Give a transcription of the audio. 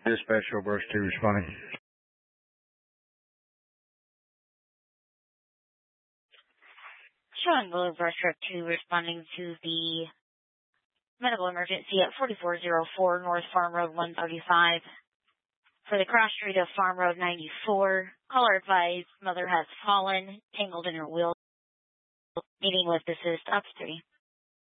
Dispatch Burst 2 responding. Showing Boulevard Strip 2 responding to the medical emergency at 4404 North Farm Road 135. For the cross street of Farm Road 94, caller advised mother has fallen, tangled in her wheel, needing lift assist up 3.